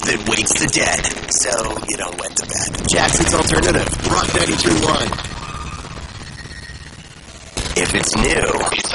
that wakes the dead, so you don't wet the bed. Jackson's Alternative, Rock 93.1. If it's new,